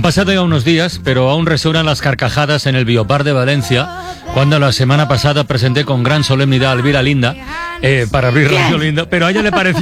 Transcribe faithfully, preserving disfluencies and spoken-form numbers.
pasado ya unos días, pero aún resuenan las carcajadas en el Biopar de Valencia, cuando la semana pasada presenté con gran solemnidad a Elvira Linda, eh, para abrir Radio Linda, pero a ella le pareció